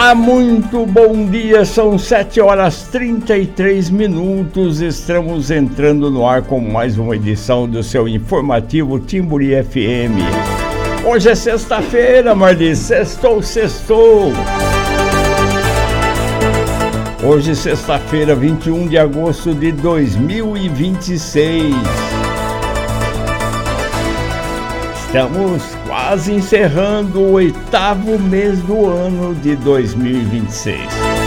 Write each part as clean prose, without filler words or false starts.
Olá, muito bom dia, são 7h33, estamos entrando no ar com mais uma edição do seu informativo Timburi FM. Hoje é sexta-feira, Marli, sextou. Hoje, sexta-feira, 21 de agosto de 2026. Estamos quase encerrando o 8º mês do ano de 2026.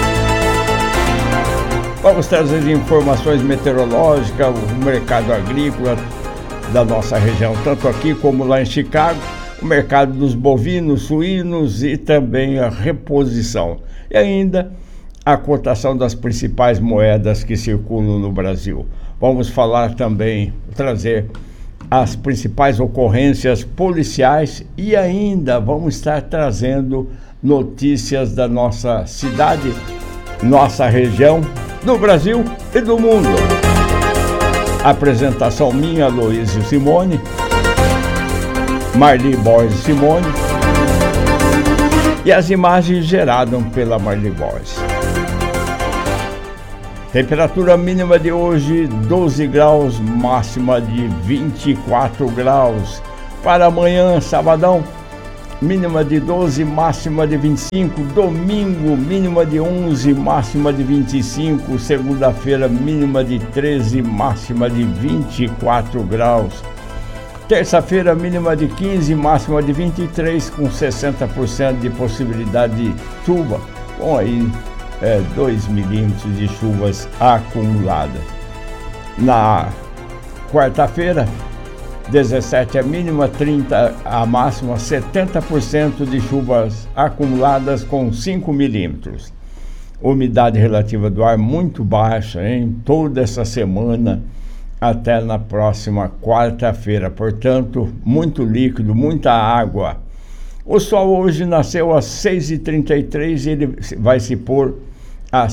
Vamos trazer informações meteorológicas, o mercado agrícola da nossa região, tanto aqui como lá em Chicago, o mercado dos bovinos, suínos e também a reposição. E ainda a cotação das principais moedas que circulam no Brasil. Vamos falar também, trazer as principais ocorrências policiais e ainda vamos estar trazendo notícias da nossa cidade, nossa região, do Brasil e do mundo. Apresentação minha, Aloysio Simone, Marli Borges Simone, e as imagens geradas pela Marli Borges. Temperatura mínima de hoje 12 graus, máxima de 24 graus. Para amanhã, sabadão, mínima de 12, máxima de 25. Domingo, mínima de 11, máxima de 25. Segunda-feira, mínima de 13, máxima de 24 graus. Terça-feira, mínima de 15, máxima de 23, com 60% de possibilidade de chuva. Bom, aí 2 milímetros de chuvas acumuladas. Na quarta-feira, 17 a mínima, 30 a máxima, 70% de chuvas acumuladas com 5 milímetros. Umidade relativa do ar muito baixa, toda essa semana até na próxima quarta-feira. Portanto, muito líquido, muita água. O sol hoje nasceu às 6h33 e ele vai se pôr às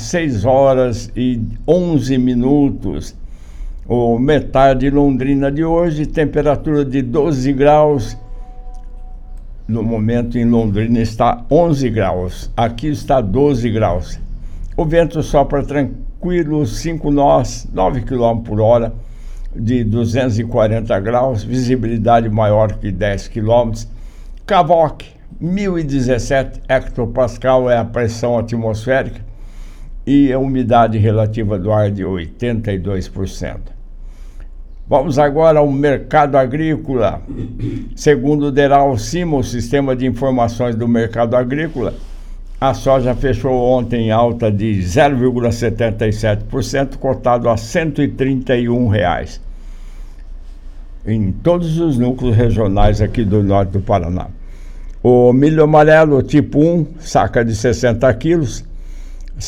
6h11. O metade de Londrina de hoje, temperatura de 12 graus. No momento em Londrina está 11 graus, aqui está 12 graus. O vento sopra tranquilo, 5 nós, 9 km por hora, de 240 graus, visibilidade maior que 10 km. Cavoc, 1017 hectopascal é a pressão atmosférica e a umidade relativa do ar de 82%. Vamos agora ao mercado agrícola. Segundo o Deralcima, o sistema de informações do mercado agrícola, a soja fechou ontem em alta de 0,77%, cotado a R$ 131 em todos os núcleos regionais aqui do norte do Paraná. O milho amarelo tipo 1, saca de 60 quilos, R$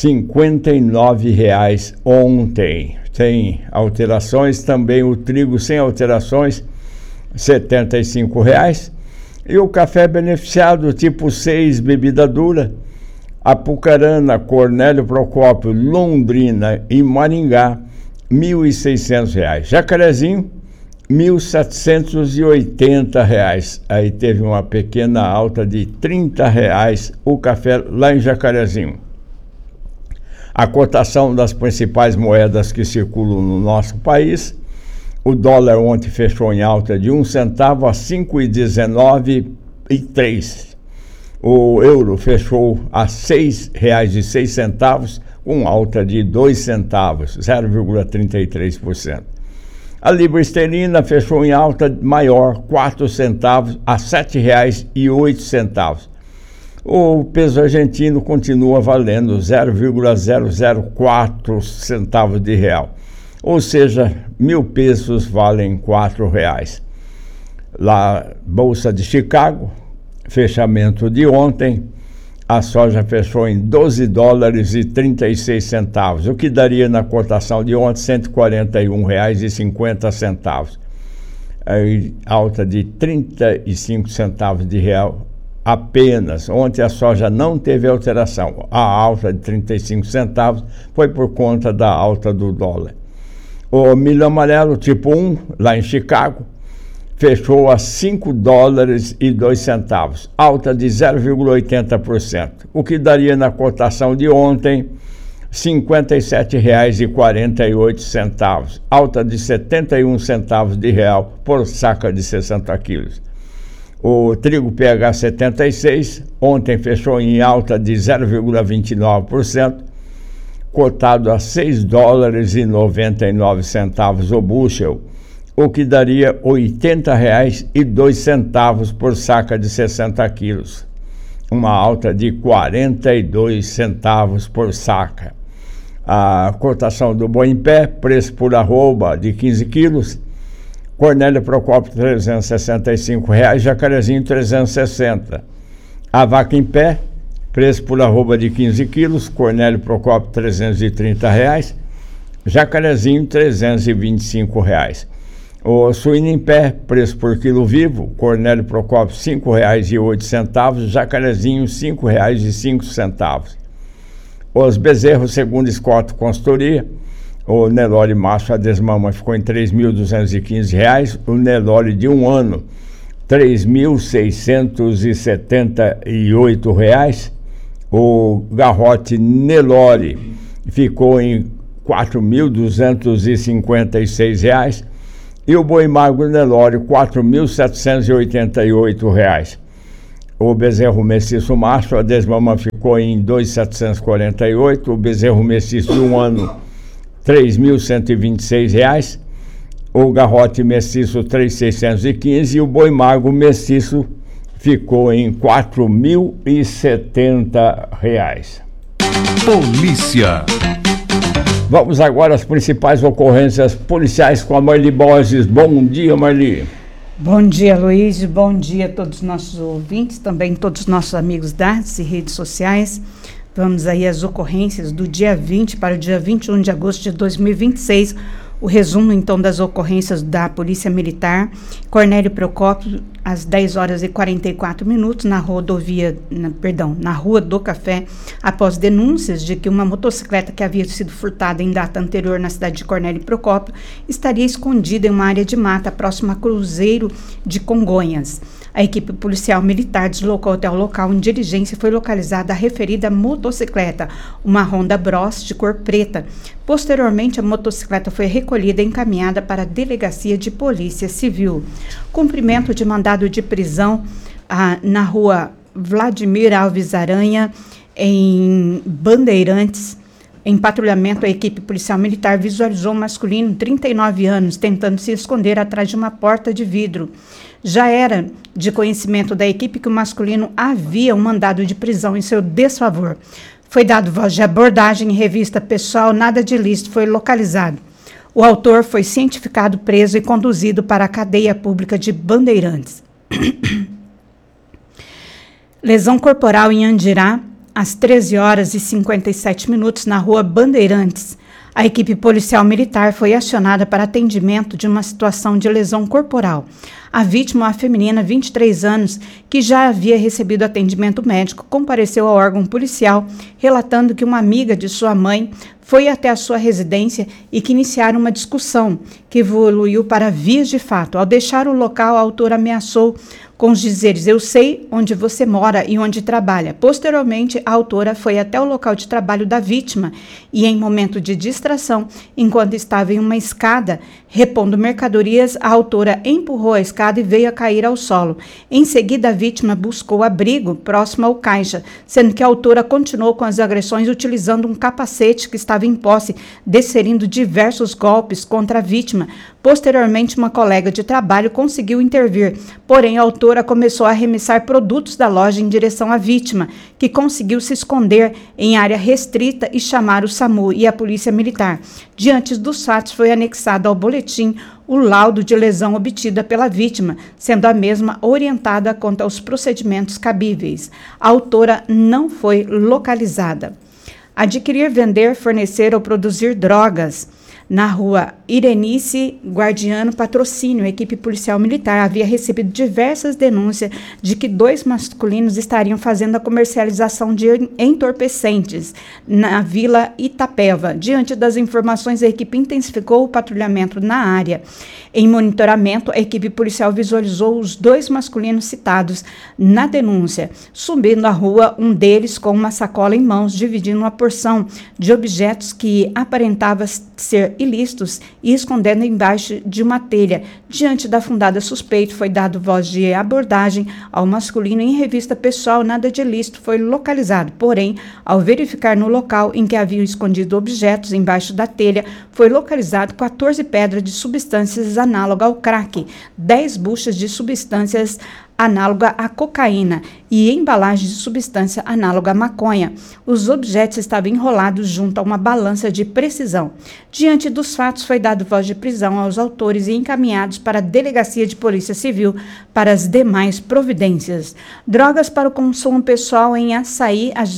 59 ontem. Tem alterações também, o trigo sem alterações, R$ 75. E o café beneficiado tipo 6, bebida dura, Apucarana, Cornélio Procópio, Londrina e Maringá, R$ 1.600. Jacarezinho, R$ 1.780. Aí teve uma pequena alta de R$ 30 o café lá em Jacarezinho. A cotação das principais moedas que circulam no nosso país: o dólar ontem fechou em alta de 1 centavo a R$ 5,19,3. O euro fechou a R$ 6,06, com alta de 2 centavos, 0,33%. A libra esterlina fechou em alta maior, 4 centavos a R$ 7,08. O peso argentino continua valendo 0,004 centavos de real. Ou seja, 1.000 pesos valem R$ 4. Lá, Bolsa de Chicago, fechamento de ontem, a soja fechou em $12,36, o que daria na cotação de ontem R$ 141,50. Aí, alta de 35 centavos de real apenas. Ontem a soja não teve alteração. A alta de 35 centavos foi por conta da alta do dólar. O milho amarelo tipo 1, lá em Chicago, fechou a $5,02, alta de 0,80%, o que daria na cotação de ontem R$ 57,48, alta de 71 centavos de real por saca de 60 quilos. O trigo PH 76 ontem fechou em alta de 0,29%, cotado a $6,99 o bushel, o que daria R$ 80,02 por saca de 60 quilos, uma alta de 42 centavos por saca. A cotação do boi em pé, preço por arroba de 15 quilos, Cornélio Procópio R$ 365, Jacarezinho 360. A vaca em pé, preço por arroba de 15 quilos, Cornélio Procópio R$ 330, Jacarezinho R$ 325. O suíno em pé, preço por quilo vivo, Cornélio Procópio R$ 5,08, Jacarezinho R$ 5,05. Os bezerros, segundo Scott Consultoria, o Nelore macho a desmama ficou em R$ 3.215, o Nelore de 1 ano R$ 3.678, o garrote Nelore ficou em R$ 4.256 e o boi magro Nelore R$ 4.788. O bezerro mestiço macho, a desmama ficou em R$ 2.748, o bezerro mestiço de 1 ano R$ 3.126, o garrote mestiço R$ 3.615 e o boi magro mestiço ficou em R$ 4.070. Polícia. Vamos agora às principais ocorrências policiais com a Marli Borges. Bom dia, Marli. Bom dia, Luiz. Bom dia a todos os nossos ouvintes, também todos os nossos amigos das redes sociais. Vamos aí às ocorrências do dia 20 para o dia 21 de agosto de 2026. O resumo, então, das ocorrências da Polícia Militar. Cornélio Procópio, às 10h44, na Rua do Café, após denúncias de que uma motocicleta que havia sido furtada em data anterior na cidade de Cornélio Procópio estaria escondida em uma área de mata próxima a Cruzeiro de Congonhas. A equipe policial militar deslocou até o local. Em diligência foi localizada a referida motocicleta, uma Honda Bros de cor preta. Posteriormente, a motocicleta foi recolhida e encaminhada para a Delegacia de Polícia Civil. Cumprimento de mandado de prisão na rua Vladimir Alves Aranha, em Bandeirantes. Em patrulhamento, a equipe policial militar visualizou um masculino, 39 anos, tentando se esconder atrás de uma porta de vidro. Já era de conhecimento da equipe que o masculino havia um mandado de prisão em seu desfavor. Foi dado voz de abordagem em revista pessoal, nada de ilícito foi localizado. O autor foi cientificado, preso e conduzido para a cadeia pública de Bandeirantes. Lesão corporal em Andirá, às 13h57, na rua Bandeirantes. A equipe policial militar foi acionada para atendimento de uma situação de lesão corporal. A vítima, uma feminina, 23 anos, que já havia recebido atendimento médico, compareceu ao órgão policial, relatando que uma amiga de sua mãe foi até a sua residência e que iniciaram uma discussão, que evoluiu para vias de fato. Ao deixar o local, a autora ameaçou com os dizeres: "Eu sei onde você mora e onde trabalha". Posteriormente, a autora foi até o local de trabalho da vítima e, em momento de distração, enquanto estava em uma escada repondo mercadorias, a autora empurrou a escada e veio a cair ao solo. Em seguida, a vítima buscou abrigo próximo ao caixa, sendo que a autora continuou com as agressões utilizando um capacete que estava em posse, desferindo diversos golpes contra a vítima. Posteriormente, uma colega de trabalho conseguiu intervir, porém a autora começou a arremessar produtos da loja em direção à vítima, que conseguiu se esconder em área restrita e chamar o SAMU e a Polícia Militar. Diante dos fatos, foi anexado ao boletim o laudo de lesão obtida pela vítima, sendo a mesma orientada quanto aos procedimentos cabíveis. A autora não foi localizada. Adquirir, vender, fornecer ou produzir drogas. na rua Irenice Guardiano Patrocínio. A equipe policial militar havia recebido diversas denúncias de que 2 masculinos estariam fazendo a comercialização de entorpecentes na Vila Itapeva. Diante das informações, a equipe intensificou o patrulhamento na área. Em monitoramento, a equipe policial visualizou os 2 masculinos citados na denúncia, subindo a rua, um deles com uma sacola em mãos, dividindo uma porção de objetos que aparentava ser ilícitos e escondendo embaixo de uma telha. Diante da fundada suspeita, foi dado voz de abordagem ao masculino. Em revista pessoal, nada de ilícito foi localizado. Porém, ao verificar no local em que haviam escondido objetos embaixo da telha, foi localizado 14 pedras de substâncias análogas ao crack, 10 buchas de substâncias análoga à cocaína e embalagens de substância análoga à maconha. Os objetos estavam enrolados junto a uma balança de precisão. Diante dos fatos, foi dado voz de prisão aos autores e encaminhados para a Delegacia de Polícia Civil para as demais providências. Drogas para o consumo pessoal em Açaí, às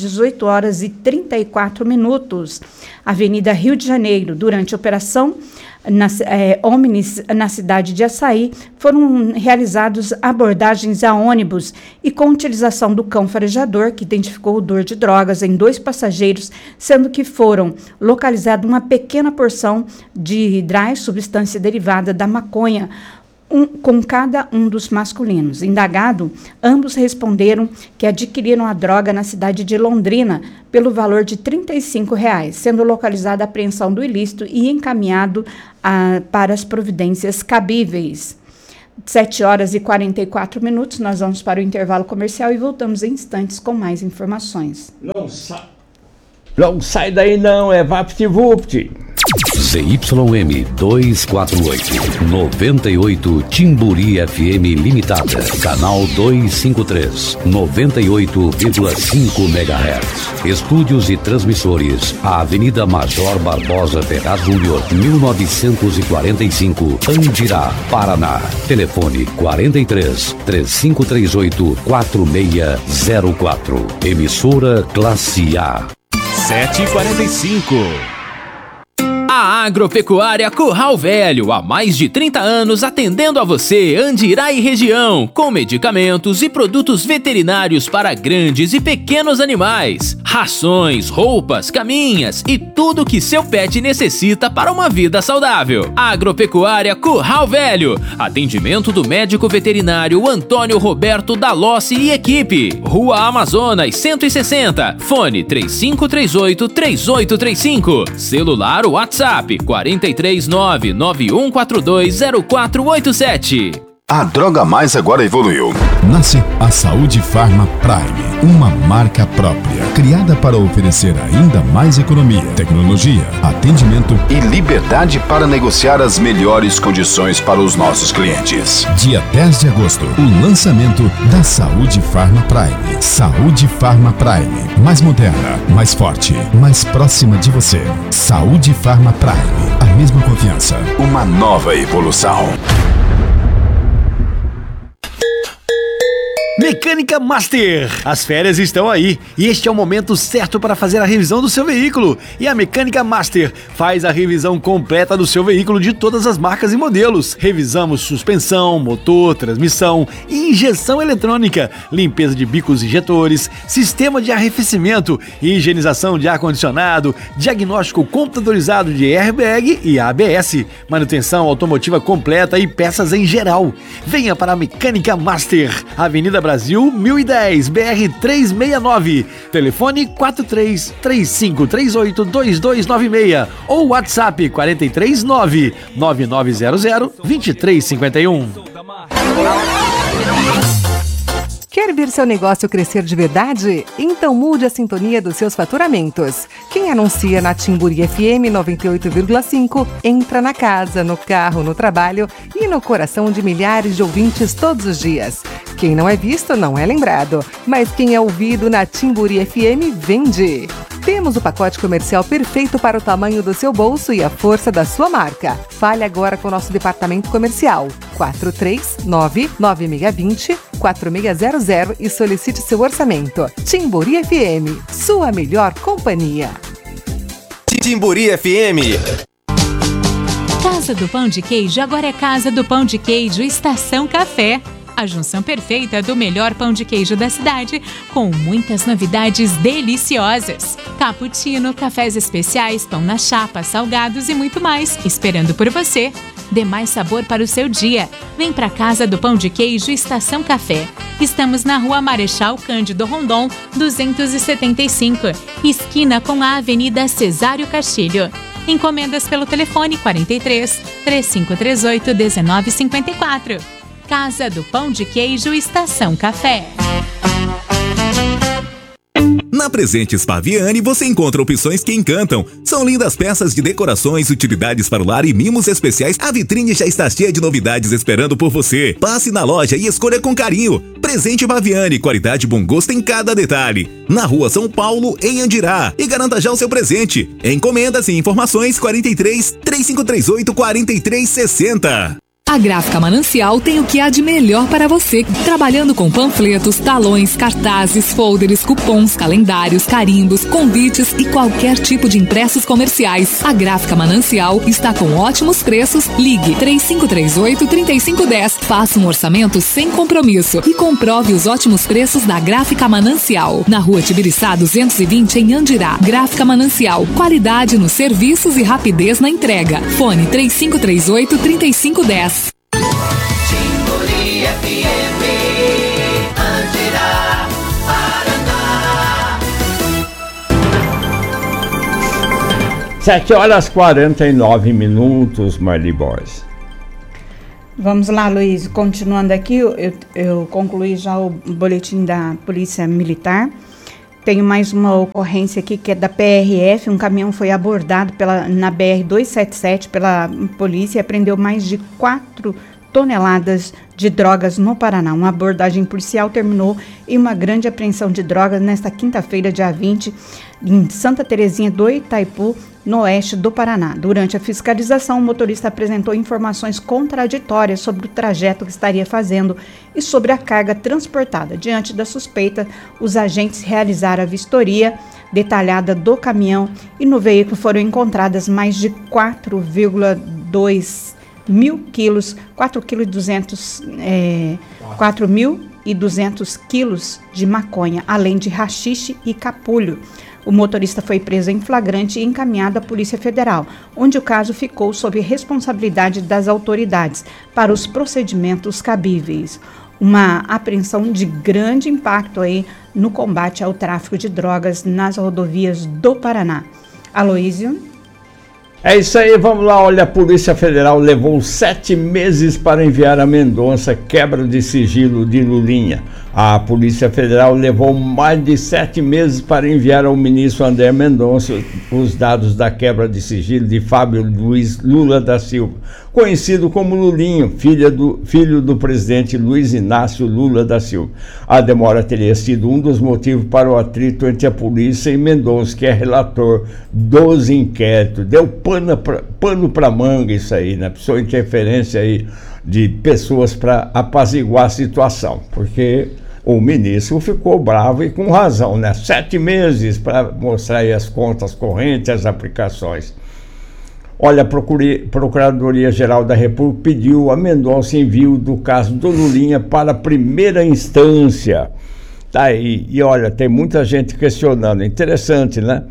18h34. Avenida Rio de Janeiro. Durante a operação Omnis na cidade de Açaí, foram realizados abordagens a ônibus e com utilização do cão farejador, que identificou o odor de drogas em 2 passageiros, sendo que foram localizadas uma pequena porção de dry, substância derivada da maconha, com cada um dos masculinos. Indagado, ambos responderam que adquiriram a droga na cidade de Londrina pelo valor de R$ 35, sendo localizada a apreensão do ilícito e encaminhado para as providências cabíveis. 7h44, nós vamos para o intervalo comercial e voltamos em instantes com mais informações. Não sai daí não, é VaptVupt. ZYM 248, 98 Timburi FM Limitada, canal 253, 98,5 MHz. Estúdios e transmissores, a Avenida Major Barbosa Ferraz Júnior, 1945, Andirá, Paraná. Telefone 43 3538 4604. Emissora Classe A. 7h45. A Agropecuária Curral Velho, há mais de 30 anos atendendo a você, Andirá e região, com medicamentos e produtos veterinários para grandes e pequenos animais, rações, roupas, caminhas e tudo que seu pet necessita para uma vida saudável. Agropecuária Curral Velho, atendimento do médico veterinário Antônio Roberto Dalossi e equipe, Rua Amazonas 160, fone 3538-3835, celular WhatsApp 439-9142-0487. A Droga Mais agora evoluiu. Nasce a Saúde Pharma Prime, uma marca própria, criada para oferecer ainda mais economia, tecnologia, atendimento e liberdade para negociar as melhores condições para os nossos clientes. Dia 10 de agosto, o lançamento da Saúde Pharma Prime. Saúde Pharma Prime, mais moderna, mais forte, mais próxima de você. Saúde Pharma Prime, a mesma confiança. Uma nova evolução. Mecânica Master! As férias estão aí e este é o momento certo para fazer a revisão do seu veículo. E a Mecânica Master faz a revisão completa do seu veículo de todas as marcas e modelos. Revisamos suspensão, motor, transmissão, injeção eletrônica, limpeza de bicos injetores, sistema de arrefecimento, higienização de ar-condicionado, diagnóstico computadorizado de airbag e ABS, manutenção automotiva completa e peças em geral. Venha para a Mecânica Master, Avenida Brasil 1010, BR 369, telefone 43-3538-2296 ou WhatsApp 439-9900-2351. Quer ver seu negócio crescer de verdade? Então mude a sintonia dos seus faturamentos. Quem anuncia na Timburi FM 98,5 entra na casa, no carro, no trabalho e no coração de milhares de ouvintes todos os dias. Quem não é visto não é lembrado, mas quem é ouvido na Timburi FM vende. Temos o pacote comercial perfeito para o tamanho do seu bolso e a força da sua marca. Fale agora com o nosso departamento comercial 439-9620-4600 e solicite seu orçamento. Timburi FM, sua melhor companhia. Timburi FM. Casa do Pão de Queijo agora é Casa do Pão de Queijo Estação Café. A junção perfeita do melhor pão de queijo da cidade, com muitas novidades deliciosas. Cappuccino, cafés especiais, pão na chapa, salgados e muito mais, esperando por você. Dê mais sabor para o seu dia. Vem pra Casa do Pão de Queijo Estação Café. Estamos na Rua Marechal Cândido Rondon, 275, esquina com a Avenida Cesário Castilho. Encomendas pelo telefone 43 3538 1954. Casa do Pão de Queijo Estação Café. Na Presentes Paviani você encontra opções que encantam. São lindas peças de decorações, utilidades para o lar e mimos especiais. A vitrine já está cheia de novidades esperando por você. Passe na loja e escolha com carinho. Presente Paviani, qualidade e bom gosto em cada detalhe. Na Rua São Paulo, em Andirá. E garanta já o seu presente. Encomendas e informações 43 3538 4360. A Gráfica Manancial tem o que há de melhor para você, trabalhando com panfletos, talões, cartazes, folders, cupons, calendários, carimbos, convites e qualquer tipo de impressos comerciais. A Gráfica Manancial está com ótimos preços. Ligue 3538-3510. Faça um orçamento sem compromisso e comprove os ótimos preços da Gráfica Manancial. Na Rua Tibiriçá 220, em Andirá. Gráfica Manancial, qualidade nos serviços e rapidez na entrega. Fone 3538-3510. Timburi FM, Andirá, Paraná. 7h49, Marli Boys. Vamos lá, Luiz. Continuando aqui, eu concluí já o boletim da Polícia Militar. Tenho mais uma ocorrência aqui que é da PRF. Um caminhão foi abordado na BR-277 pela polícia e apreendeu mais de 4 toneladas de drogas no Paraná. Uma abordagem policial terminou em uma grande apreensão de drogas nesta quinta-feira, dia 20, em Santa Terezinha do Itaipu, no oeste do Paraná. Durante a fiscalização, o motorista apresentou informações contraditórias sobre o trajeto que estaria fazendo e sobre a carga transportada. Diante da suspeita, os agentes realizaram a vistoria detalhada do caminhão e no veículo foram encontradas mais de 4,2 mil quilos, 4.200 quilos de maconha, além de haxixe e capulho. O motorista foi preso em flagrante e encaminhado à Polícia Federal, onde o caso ficou sob responsabilidade das autoridades para os procedimentos cabíveis. Uma apreensão de grande impacto aí no combate ao tráfico de drogas nas rodovias do Paraná. Aloísio? É isso aí, vamos lá. Olha, a Polícia Federal levou 7 meses para enviar a Mendonça quebra de sigilo de Lulinha. A Polícia Federal levou mais de 7 meses para enviar ao ministro André Mendonça os dados da quebra de sigilo de Fábio Luiz Lula da Silva, conhecido como Lulinho, filho do presidente Luiz Inácio Lula da Silva. A demora teria sido um dos motivos para o atrito entre a polícia e Mendonça, que é relator dos inquéritos. Deu pano para manga isso aí, né? Precisou interferência aí de pessoas para apaziguar a situação, porque o ministro ficou bravo e com razão, né? 7 meses para mostrar aí as contas correntes, as aplicações. Olha, a Procuradoria-Geral da República pediu a Mendonça envio do caso do Lulinha para a primeira instância. Tá aí, e olha, tem muita gente questionando. Interessante, né?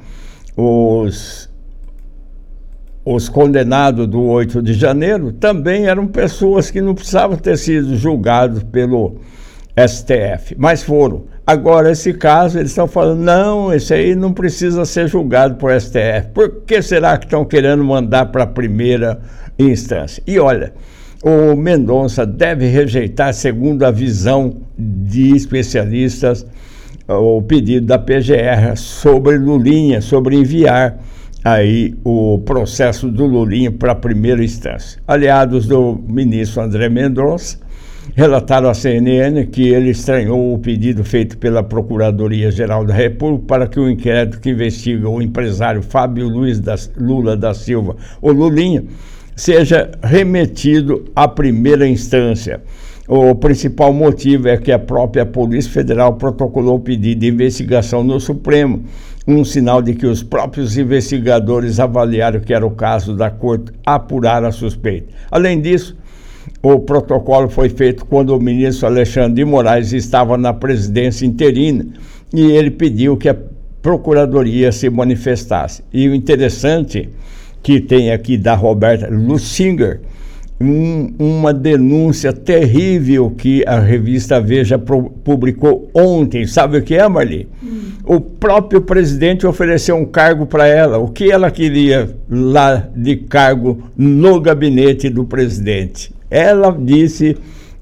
Os condenados do 8 de janeiro também eram pessoas que não precisavam ter sido julgados pelo STF, mas foram. Agora, esse caso, eles estão falando, não, esse aí não precisa ser julgado por STF. Por que será que estão querendo mandar para a primeira instância? E olha, o Mendonça deve rejeitar, segundo a visão de especialistas, o pedido da PGR sobre Lulinha, sobre enviar aí o processo do Lulinha para a primeira instância. Aliados do ministro André Mendonça relataram à CNN que ele estranhou o pedido feito pela Procuradoria-Geral da República para que o inquérito que investiga o empresário Fábio Luiz Lula da Silva, o Lulinha, seja remetido à primeira instância. O principal motivo é que a própria Polícia Federal protocolou o pedido de investigação no Supremo um sinal de que os próprios investigadores avaliaram que era o caso da corte apurar a suspeita. Além disso, o protocolo foi feito quando o ministro Alexandre de Moraes estava na presidência interina e ele pediu que a procuradoria se manifestasse. E o interessante que tem aqui da Roberta Lusinger, uma denúncia terrível que a revista Veja publicou ontem. Sabe o que é, Marli? O próprio presidente ofereceu um cargo para ela. O que ela queria lá de cargo no gabinete do presidente? Ela disse,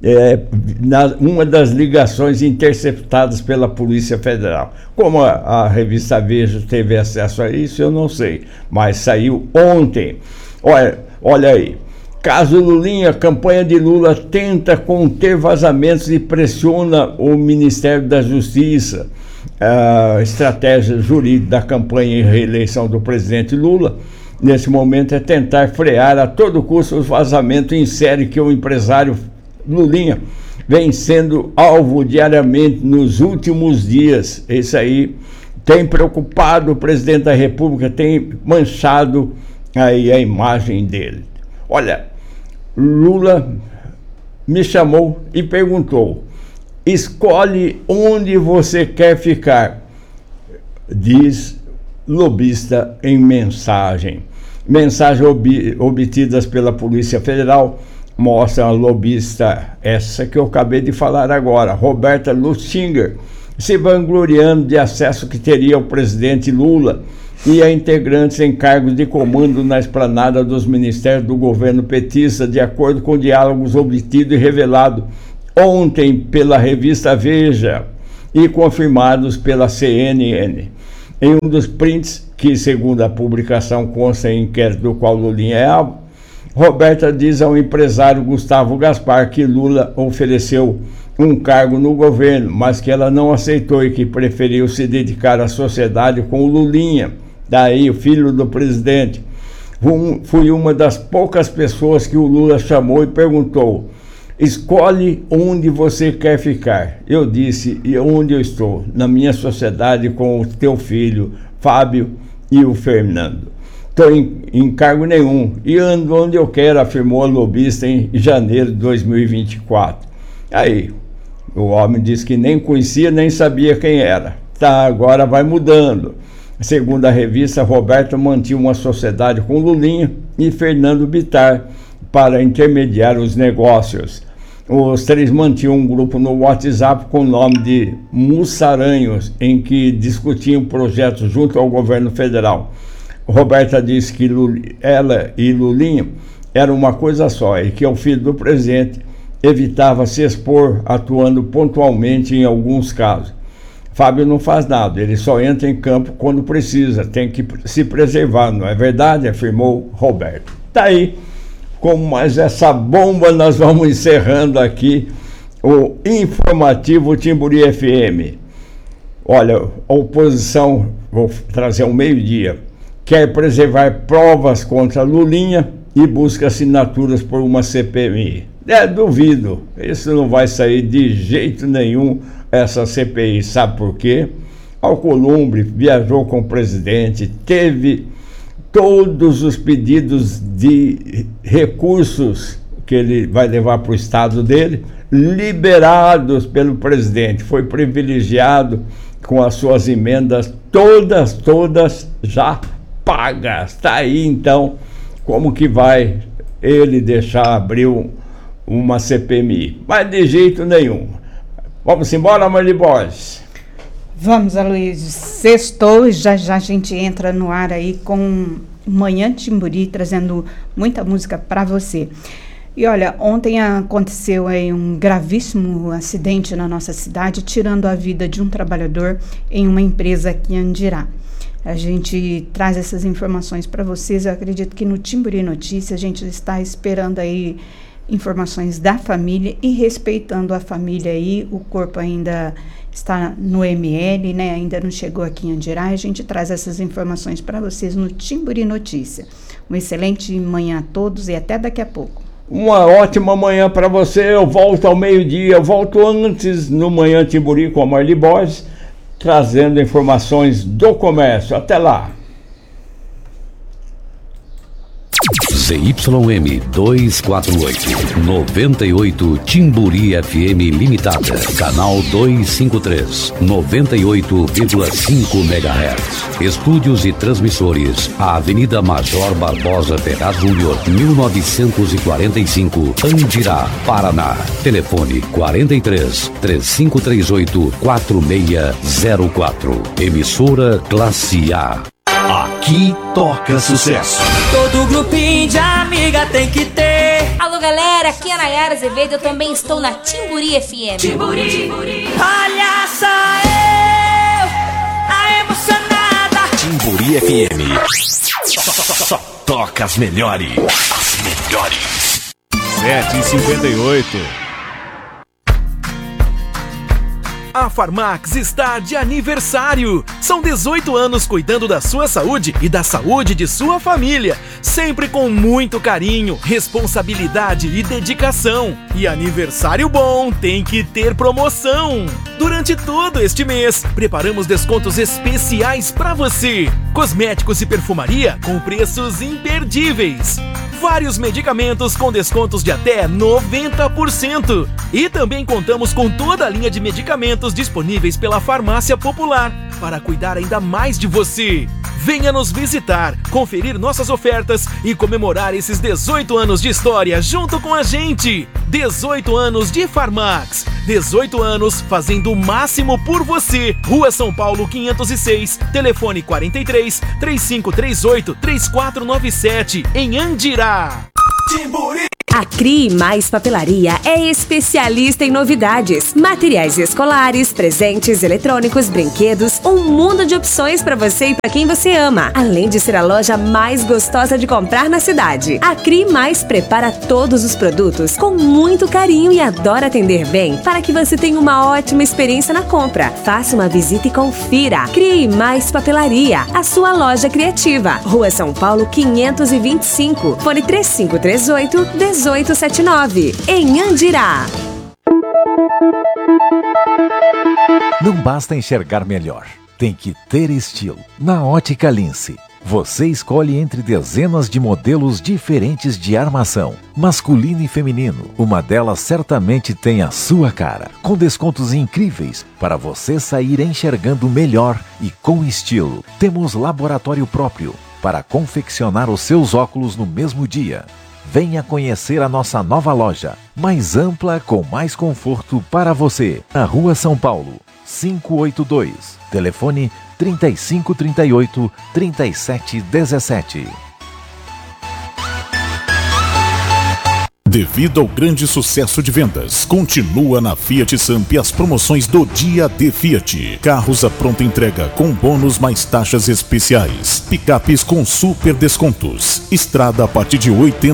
uma das ligações interceptadas pela Polícia Federal. Como a revista Veja teve acesso a isso, eu não sei. Mas saiu ontem. Olha aí. Caso Lulinha, campanha de Lula tenta conter vazamentos e pressiona o Ministério da Justiça. A estratégia jurídica da campanha em reeleição do presidente Lula, nesse momento, é tentar frear a todo custo os vazamentos em série que o empresário Lulinha vem sendo alvo diariamente nos últimos dias. Isso aí tem preocupado o presidente da República, tem manchado aí a imagem dele. Olha, Lula me chamou e perguntou: escolhe onde você quer ficar, diz lobista em mensagem. Mensagens obtidas pela Polícia Federal mostram a lobista, essa que eu acabei de falar agora, Roberta Lusinger, se vangloriando de acesso que teria ao presidente Lula e a integrantes em cargos de comando na esplanada dos ministérios do governo petista, de acordo com diálogos obtidos e revelados ontem pela revista Veja e confirmados pela CNN. Em um dos prints, que segundo a publicação consta em inquérito do qual Lulinha é alvo, Roberta diz ao empresário Gustavo Gaspar que Lula ofereceu um cargo no governo, mas que ela não aceitou e que preferiu se dedicar à sociedade com o Lulinha, daí o filho do presidente. Fui uma das poucas pessoas que o Lula chamou e perguntou: escolhe onde você quer ficar. Eu disse: e onde eu estou? Na minha sociedade com o teu filho, Fábio, e o Fernando. Estou em cargo nenhum e ando onde eu quero, afirmou a lobista em janeiro de 2024. Aí, o homem disse que nem conhecia, nem sabia quem era. Tá, agora vai mudando. Segundo a revista, Roberto mantinha uma sociedade com Lulinha e Fernando Bittar para intermediar os negócios. Os três mantinham um grupo no WhatsApp com o nome de Mussaranhos, em que discutiam projetos junto ao governo federal. Roberta disse que ela e Lulinha eram uma coisa só e que o filho do presidente evitava se expor, atuando pontualmente em alguns casos. Fábio não faz nada, ele só entra em campo quando precisa, tem que se preservar, não é verdade? Afirmou Roberto. Tá aí, com mais essa bomba, nós vamos encerrando aqui o informativo Timburi FM. Olha, a oposição, vou trazer ao meio-dia, quer preservar provas contra Lulinha e busca assinaturas por uma CPMI. Duvido, isso não vai sair de jeito nenhum, essa CPI. Sabe por quê? Alcolumbre viajou com o presidente, teve todos os pedidos de recursos que ele vai levar para o estado dele liberados pelo presidente. Foi privilegiado com as suas emendas todas já pagas. Está aí, então, como que vai ele deixar abrir uma CPMI? Mas de jeito nenhum. Vamos embora, Marli Borges? Vamos, Aloysio. Sextou e já a gente entra no ar aí com Manhã Timburi, trazendo muita música para você. E olha, ontem aconteceu aí um gravíssimo acidente na nossa cidade, tirando a vida de um trabalhador em uma empresa aqui em Andirá. A gente traz essas informações para vocês. Eu acredito que no Timburi Notícias a gente está esperando aí informações da família e respeitando a família aí. O corpo ainda está no ML, né? Ainda não chegou aqui em Andirá. A gente traz essas informações para vocês no Timburi Notícia. Uma excelente manhã a todos e até daqui a pouco. Uma ótima manhã para você. Eu volto ao meio-dia, eu volto antes no Manhã Timburi com a Marli Borges. trazendo informações do comércio. Até lá. ZYM 248, 98 Timburi FM Limitada, canal 253, 98,5 MHz. Estúdios e transmissores, a Avenida Major Barbosa Ferraz Júnior, 1945, Andirá, Paraná. Telefone 43 3538 4604. Emissora Classe A. Aqui toca sucesso. Todo grupinho de amiga tem que ter. Alô galera, aqui é a Nayara Azevedo, eu também estou na Timburi FM. Timburi. Olha só eu, a emocionada. Timburi FM. Só toca as melhores. As melhores. 7h58. A Farmax está de aniversário. São 18 anos cuidando da sua saúde e da saúde de sua família. Sempre com muito carinho, responsabilidade e dedicação. E aniversário bom tem que ter promoção. Durante todo este mês, preparamos descontos especiais para você. Cosméticos e perfumaria com preços imperdíveis. Vários medicamentos com descontos de até 90%. E também contamos com toda a linha de medicamentos disponíveis pela Farmácia Popular para cuidar ainda mais de você. Venha nos visitar, conferir nossas ofertas e comemorar esses 18 anos de história junto com a gente. 18 anos de Farmax. 18 anos fazendo o máximo por você. Rua São Paulo 506, telefone 43 3538 3497 em Andirá. Timburi. A CRI Mais Papelaria é especialista em novidades, materiais escolares, presentes eletrônicos, brinquedos, um mundo de opções para você e para quem você ama, além de ser a loja mais gostosa de comprar na cidade. A CRI Mais prepara todos os produtos com muito carinho e adora atender bem para que você tenha uma ótima experiência na compra. Faça uma visita e confira. CRI Mais Papelaria, a sua loja criativa. Rua São Paulo 525, fone 3538 1879, em Andirá. Não basta enxergar melhor, tem que ter estilo. Na Ótica Lince, você escolhe entre dezenas de modelos diferentes de armação, masculino e feminino. Uma delas certamente tem a sua cara, com descontos incríveis para você sair enxergando melhor e com estilo. Temos laboratório próprio para confeccionar os seus óculos no mesmo dia. Venha conhecer a nossa nova loja, mais ampla, com mais conforto para você. Na Rua São Paulo, 582. Telefone 3538 3717. Devido ao grande sucesso de vendas, continua na Fiat Samp as promoções do Dia D Fiat. Carros à pronta entrega com bônus mais taxas especiais. Picapes com super descontos. Estrada a partir de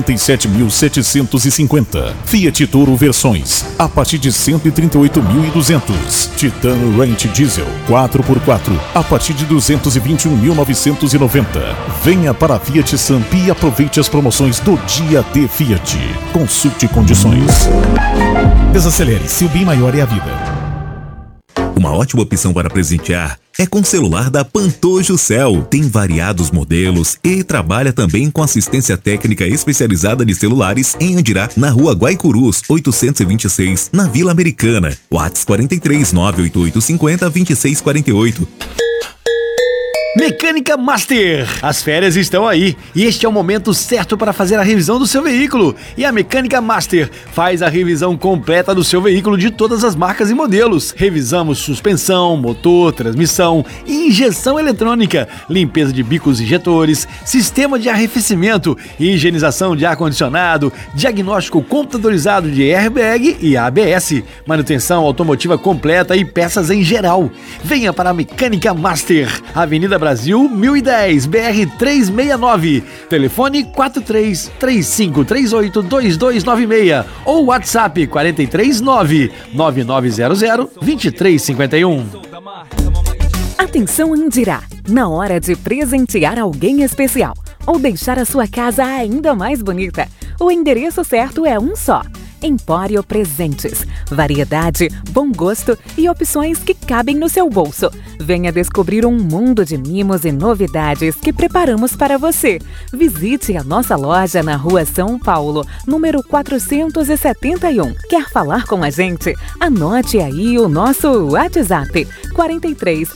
87.750. Fiat Toro versões a partir de 138.200. Titano Range Diesel 4x4 a partir de 221.990. Venha para a Fiat Samp e aproveite as promoções do Dia D Fiat. Consulte condições. Desacelere, seu bem maior é a vida. Uma ótima opção para presentear é com o celular da Pantojo Cell. Tem variados modelos e trabalha também com assistência técnica especializada de celulares em Andirá, na Rua Guaicurus, 826, na Vila Americana. WhatsApp 43 988 50 2648. Mecânica Master. As férias estão aí e este é o momento certo para fazer a revisão do seu veículo. E a Mecânica Master faz a revisão completa do seu veículo de todas as marcas e modelos. Revisamos suspensão, motor, transmissão, injeção eletrônica, limpeza de bicos injetores, sistema de arrefecimento, higienização de ar-condicionado, diagnóstico computadorizado de airbag e ABS, manutenção automotiva completa e peças em geral. Venha para a Mecânica Master, Avenida Brasil 1010, BR 369, telefone 43 3538 2296 ou WhatsApp 439 9900 2351. Atenção Andirá, na hora de presentear alguém especial ou deixar a sua casa ainda mais bonita, o endereço certo é um só. Empório Presentes. Variedade, bom gosto e opções que cabem no seu bolso. Venha descobrir um mundo de mimos e novidades que preparamos para você. Visite a nossa loja na Rua São Paulo, número 471. Quer falar com a gente? Anote aí o nosso WhatsApp: 43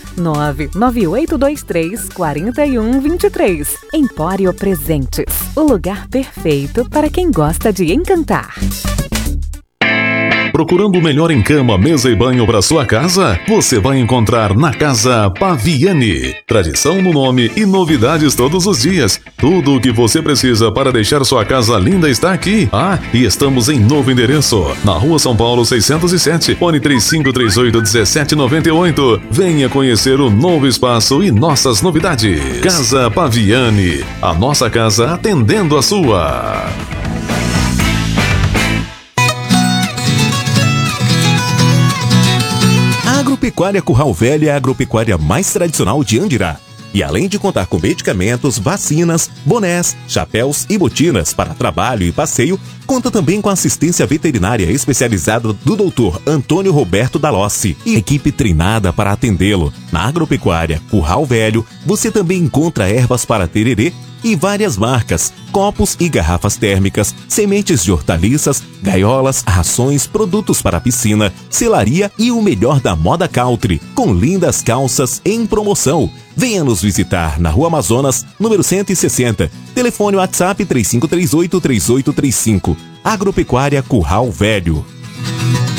99823 4123. Empório Presentes, o lugar perfeito para quem gosta de encantar. Procurando o melhor em cama, mesa e banho para sua casa? Você vai encontrar na Casa Paviani. Tradição no nome e novidades todos os dias. Tudo o que você precisa para deixar sua casa linda está aqui. E estamos em novo endereço, na Rua São Paulo 607, fone 3538-1798. Venha conhecer o novo espaço e nossas novidades. Casa Paviani, a nossa casa atendendo a sua. A Agropecuária Curral Velho é a agropecuária mais tradicional de Andirá. E além de contar com medicamentos, vacinas, bonés, chapéus e botinas para trabalho e passeio, conta também com assistência veterinária especializada do Dr. Antônio Roberto Dalossi e equipe treinada para atendê-lo. Na Agropecuária Curral Velho, você também encontra ervas para tererê e várias marcas, copos e garrafas térmicas, sementes de hortaliças, gaiolas, rações, produtos para piscina, selaria e o melhor da moda country, com lindas calças em promoção. Venha nos visitar na Rua Amazonas, número 160. Telefone WhatsApp 3538-3835. Agropecuária Curral Velho.